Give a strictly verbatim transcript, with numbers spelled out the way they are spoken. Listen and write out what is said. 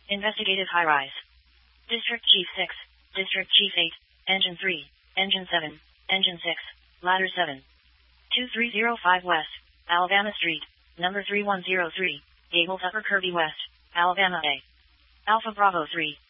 Investigative high-rise. District Chief six, District Chief eight, Engine three, Engine seven, Engine six, Ladder seven. two three zero five West, Alabama Street, number three one zero three, Gables Upper Kirby West, Alabama A. Alpha Bravo three,